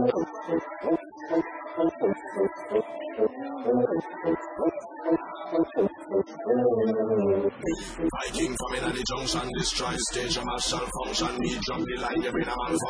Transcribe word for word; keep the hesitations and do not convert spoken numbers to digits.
Viking coming at the junction, destroy the stage, a martial function. Me drum the line, every man